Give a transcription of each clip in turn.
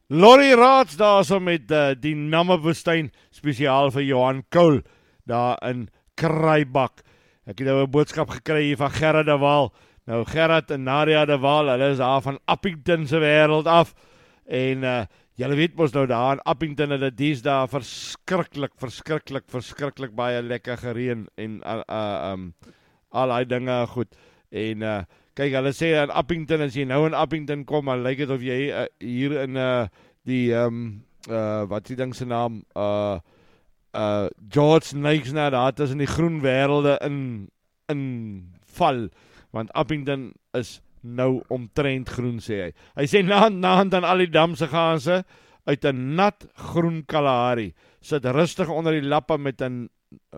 Lorrie Raads daar so met die Namibwoestyn spesiaal vir Johan Kool daar in Kraaibak. Ek het nou 'n boodskap gekry hier van Gerard de Waal. Nou Gerard en Nadia de Waal, hulle is daar van Appington se wêreld af. En julle weet mos nou daar in Appington het dit dies daar verskriklik baie lekker gereën en al die dinge goed. En kyk, hulle sê in Appington, as jy nou in Appington kom, dan lyk dit of jy hier in die wat die ding se naam George Nykes daar tussen die groen wêrelde in val, want Appington is nou omtrent groen, sê hy. Hy sê na hand aan al die damse gaanse uit 'n nat groen Kalahari sit rustig onder die lappe met 'n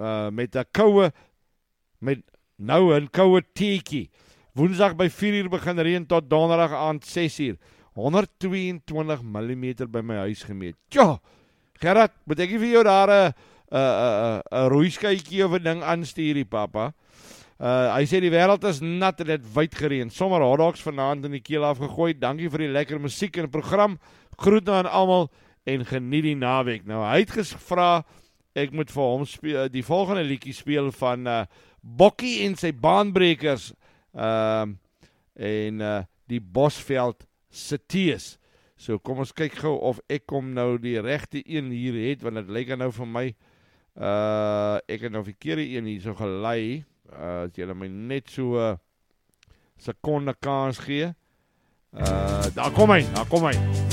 koue teetjie. Woensdag by 4:00 begin reën tot donderdag aand 6:00. 122 mm by my huis gemeet. Tja, Gerard, moet ek vir jou daar 'n roeiskytjie of 'n ding aanstuur, die papa? Hy sê die wêreld is nat en het wyd gereën. Sommer hotdogs vanaand in die keel afgegooi. Dankie vir die lekker musiek en program. Groete aan almal en geniet die naweek. Nou, hy het gevra ek moet vir hom die volgende liedjie speel van Bokkie en sy baanbrekers en die Bosveld Cities. So kom ons kyk gou of ek kom nou die regte een hier het, want dit lyk nou vir my ek het nou verkeerde een hier so gelei. As julle my net so sekonde kans gee. Daar kom hy.